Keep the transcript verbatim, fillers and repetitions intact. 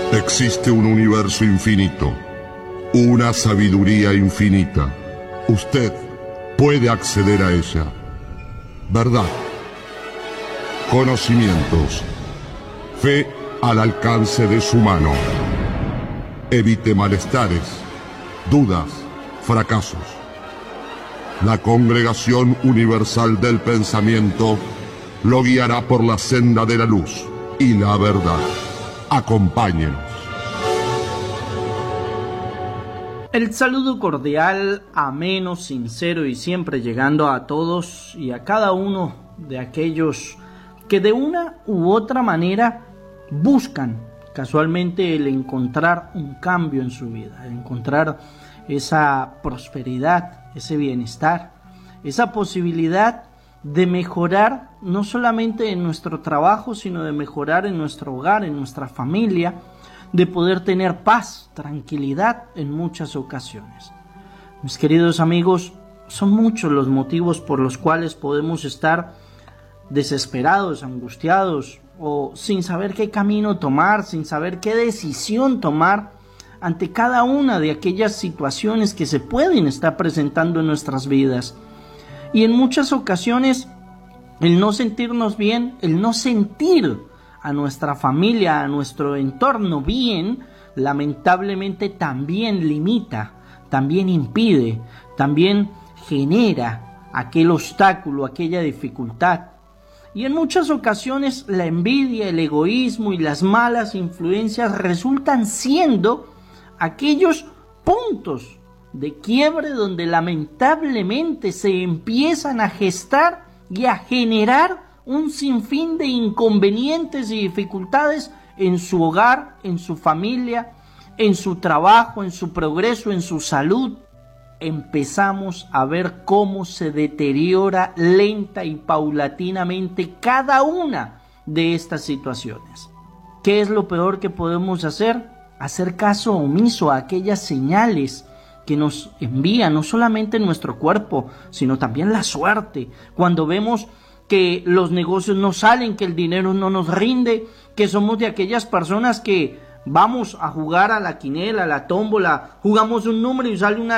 Existe un universo infinito, una sabiduría infinita. Usted puede acceder a ella. Verdad, conocimientos, fe al alcance de su mano. Evite malestares, dudas, fracasos. La Congregación Universal del Pensamiento lo guiará por la senda de la luz y la verdad. Acompáñenos. El saludo cordial, ameno, sincero y siempre llegando a todos y a cada uno de aquellos que de una u otra manera buscan casualmente el encontrar un cambio en su vida, el encontrar esa prosperidad, ese bienestar, esa posibilidad de mejorar no solamente en nuestro trabajo, sino de mejorar en nuestro hogar, en nuestra familia, de poder tener paz, tranquilidad en muchas ocasiones. Mis queridos amigos, son muchos los motivos por los cuales podemos estar desesperados, angustiados o sin saber qué camino tomar, sin saber qué decisión tomar ante cada una de aquellas situaciones que se pueden estar presentando en nuestras vidas. Y en muchas ocasiones el no sentirnos bien, el no sentir a nuestra familia, a nuestro entorno bien, lamentablemente también limita, también impide, también genera aquel obstáculo, aquella dificultad. Y en muchas ocasiones la envidia, el egoísmo y las malas influencias resultan siendo aquellos puntos de quiebre donde lamentablemente se empiezan a gestar y a generar un sinfín de inconvenientes y dificultades en su hogar, en su familia, en su trabajo, en su progreso, en su salud. Empezamos a ver cómo se deteriora lenta y paulatinamente cada una de estas situaciones. ¿Qué es lo peor que podemos hacer? Hacer caso omiso a aquellas señales que nos envía no solamente nuestro cuerpo, sino también la suerte. Cuando vemos que los negocios no salen, que el dinero no nos rinde, que somos de aquellas personas que vamos a jugar a la quinela, a la tómbola, jugamos un número y sale una